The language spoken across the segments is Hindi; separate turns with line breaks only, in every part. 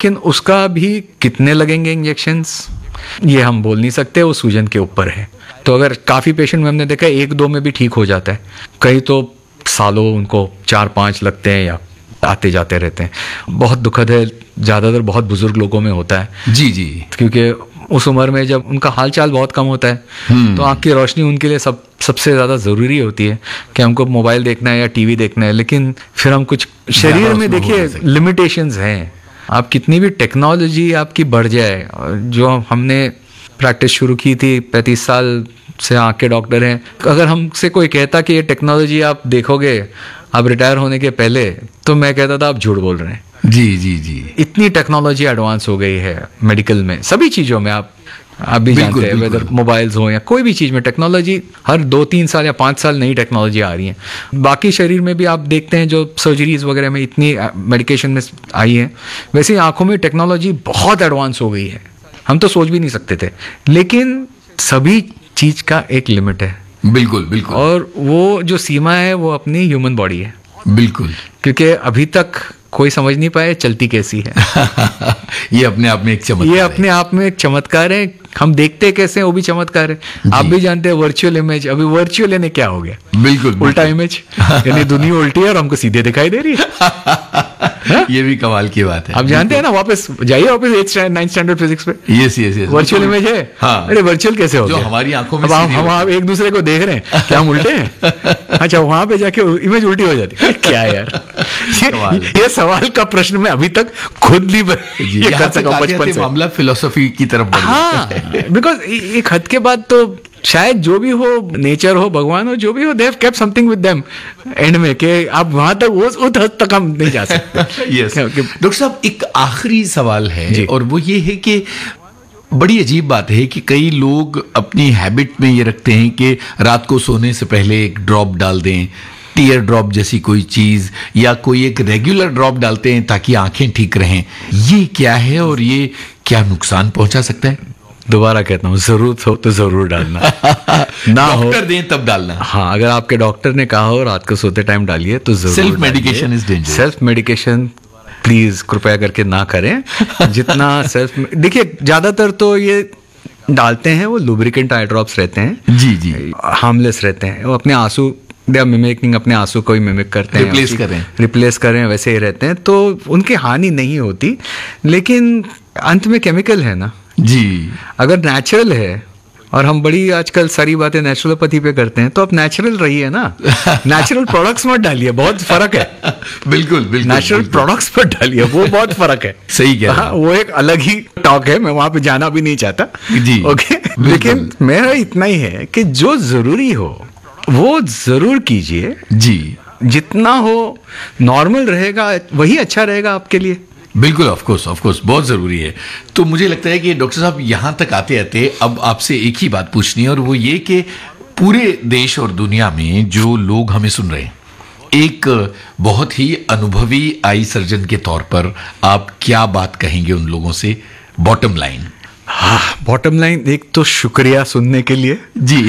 लेकिन उसका भी कितने लगेंगे इंजेक्शंस ये हम बोल नहीं सकते, वो सूजन के ऊपर है। तो अगर काफ़ी पेशेंट में हमने देखा 1-2 में भी ठीक हो जाता है, कई तो सालों उनको 4-5 लगते हैं या आते जाते रहते हैं। बहुत दुखद है, ज़्यादातर बहुत बुजुर्ग लोगों में होता है।
जी जी।
क्योंकि उस उम्र में जब उनका हाल चाल बहुत कम होता है तो आँख की रोशनी उनके लिए सबसे ज़्यादा ज़रूरी होती है कि हमको मोबाइल देखना है या टीवी देखना है। लेकिन फिर हम कुछ शरीर में देखिए लिमिटेशंस हैं। आप कितनी भी टेक्नोलॉजी आपकी बढ़ जाए, जो हमने प्रैक्टिस शुरू की थी 35 साल से आँख के डॉक्टर हैं, अगर हमसे कोई कहता कि ये टेक्नोलॉजी आप देखोगे आप रिटायर होने के पहले, तो मैं कहता था आप झूठ बोल रहे हैं।
जी जी जी।
इतनी टेक्नोलॉजी एडवांस हो गई है मेडिकल में, सभी चीज़ों में। आप भी जानते हैं, वेदर मोबाइल्स हो या कोई भी चीज़ में टेक्नोलॉजी हर 2-3 साल या 5 साल नई टेक्नोलॉजी आ रही है। बाकी शरीर में भी आप देखते हैं जो सर्जरीज वगैरह में इतनी मेडिकेशन में आई है, वैसे ही आंखों में टेक्नोलॉजी बहुत एडवांस हो गई है, हम तो सोच भी नहीं सकते थे। लेकिन सभी चीज़ का एक लिमिट है।
बिल्कुल बिल्कुल।
और वो जो सीमा है वो अपनी ह्यूमन बॉडी है।
बिल्कुल।
क्योंकि अभी तक कोई समझ नहीं पाए चलती कैसी है।
ये अपने आप में एक चमत्कार
ये अपने आप में एक चमत्कार है। हम देखते कैसे हैं वो भी चमत्कार है। आप भी जानते हैं वर्चुअल इमेज, अभी वर्चुअल यानी क्या हो गया?
बिल्कुल
उल्टा इमेज, यानी दुनिया उल्टी है और हमको सीधे दिखाई दे रही है।
ये भी कमाल की बात है।
आप जानते हैं ना, वापस जाइए वापस 8th 9th स्टैंडर्ड फिजिक्स पे।
Yes yes yes.
Virtual image है।
हाँ।
अरे वर्चुअल कैसे हो
जो
गया?
हमारी आंखों में
हम एक दूसरे को देख रहे हैं, क्या हम उल्टे हैं? अच्छा, वहां पे जाके इमेज उल्टी हो जाती है। क्या यार, ये सवाल का प्रश्न मैं अभी तक खुद नहीं ये कर सका बचपन से।
मामला फिलोसफी की तरफ बढ़
गया। बिकॉज एक हद के बाद तो शायद जो भी हो, नेचर हो, भगवान हो, जो भी हो, they have kept something with them and में, कि आप वहां तक उस हद तक हम नहीं जा सकते।
यस डॉक्टर साहब, एक आखिरी सवाल है और वो ये है कि बड़ी अजीब बात है कि कई लोग अपनी हैबिट में ये रखते हैं कि रात को सोने से पहले एक ड्रॉप डाल दें, टीयर ड्रॉप जैसी कोई चीज, या कोई एक रेगुलर ड्रॉप डालते हैं ताकि आंखें ठीक रहें। ये क्या है और ये क्या नुकसान पहुंचा सकता है?
दोबारा कहता हूँ, जरूरत हो तो जरूर डालना। ना हो
डॉक्टर दें तब डालना।
हाँ, अगर आपके डॉक्टर ने कहा हो रात को सोते टाइम डालिए तो जरूर।
Self medication is dangerous.
Self medication please कृपया करके ना करें। जितना सेल्फ, देखिए ज्यादातर तो ये डालते हैं वो लुब्रिकेंट आई ड्रॉप्स रहते हैं।
जी जी।
हार्मलेस रहते हैं, वो अपने आंसू दे मिमिकिंग, अपने आंसू को ही मिमिक करते हैं, रिप्लेस करें, वैसे ही रहते हैं, तो उनकी हानि नहीं होती। लेकिन अंत में केमिकल है ना
जी।
अगर नेचुरल है, और हम बड़ी आजकल सारी बातें नेचुरोपैथी पे करते हैं, तो आप नेचुरल रहिए ना। नेचुरल प्रोडक्ट्स मत डालिए, बहुत फर्क है।
बिल्कुल बिल्कुल।
नेचुरल प्रोडक्ट्स पर डालिए, वो बहुत फर्क है।
सही कह रहे हैं।
वो एक अलग ही टॉक है, मैं वहां पे जाना भी नहीं चाहता
जी।
ओके। लेकिन मेरा इतना ही है कि जो जरूरी हो वो जरूर कीजिए
जी।
जितना हो नॉर्मल रहेगा वही अच्छा रहेगा आपके लिए।
बिल्कुल, ऑफ कोर्स बहुत जरूरी है। तो मुझे लगता है कि डॉक्टर साहब यहाँ तक आते आते अब आपसे एक ही बात पूछनी है, और वो ये कि पूरे देश और दुनिया में जो लोग हमें सुन रहे हैं, एक बहुत ही अनुभवी आई सर्जन के तौर पर आप क्या बात कहेंगे उन लोगों से? Bottom line.
हाँ, बॉटम लाइन एक तो शुक्रिया सुनने के लिए
जी।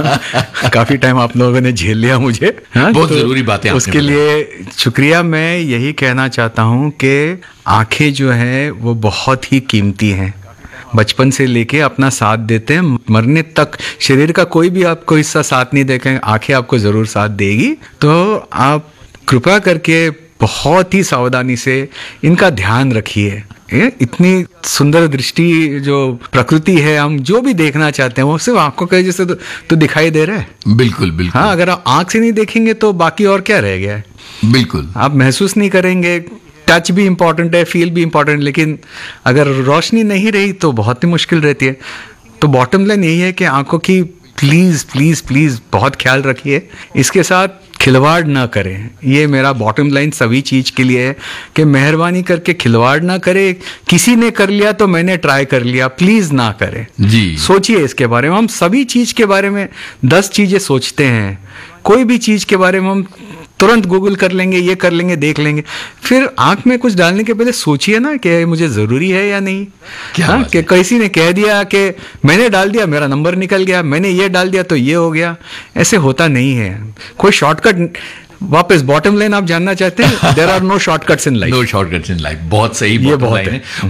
काफी टाइम आप लोगों ने झेल लिया मुझे।
बहुत तो जरूरी बात है,
उसके लिए शुक्रिया। मैं यही कहना चाहता हूँ कि आंखें जो हैं वो बहुत ही कीमती हैं। बचपन से लेके अपना साथ देते हैं, मरने तक शरीर का कोई भी आपको हिस्सा साथ नहीं देखें, आंखें आपको जरूर साथ देगी। तो आप कृपया करके बहुत ही सावधानी से इनका ध्यान रखिए। इतनी सुंदर दृष्टि जो प्रकृति है, हम जो भी देखना चाहते हैं वो सिर्फ आंखों के जैसे तो दिखाई दे रहा है।
बिल्कुल बिल्कुल।
हाँ, अगर आप आंख से नहीं देखेंगे तो बाकी और क्या रह गया है?
बिल्कुल।
आप महसूस नहीं करेंगे। टच भी इंपॉर्टेंट है, फील भी इंपॉर्टेंट, लेकिन अगर रोशनी नहीं रही तो बहुत ही मुश्किल रहती है। तो बॉटम लाइन यही है कि आंखों की प्लीज प्लीज प्लीज बहुत ख्याल रखिए, इसके साथ खिलवाड़ ना करें। ये मेरा बॉटम लाइन सभी चीज के लिए है कि मेहरबानी करके खिलवाड़ ना करें। किसी ने कर लिया तो मैंने ट्राई कर लिया, प्लीज ना करें
जी।
सोचिए इसके बारे में। हम सभी चीज के बारे में 10 चीजें सोचते हैं, कोई भी चीज के बारे में हम तुरंत गूगल कर लेंगे, ये कर लेंगे, देख लेंगे। फिर आंख में कुछ डालने के पहले सोचिए ना कि मुझे जरूरी है या नहीं। हाँ, कि किसी ने कह दिया कि मैंने डाल दिया मेरा नंबर निकल गया, मैंने ये डाल दिया तो ये हो गया, ऐसे होता नहीं है। कोई शॉर्टकट, वापस बॉटम लाइन आप जानना चाहते हैं, there are no shortcuts in life.
No shortcuts in life, बहुत सही,
ये बहुत है।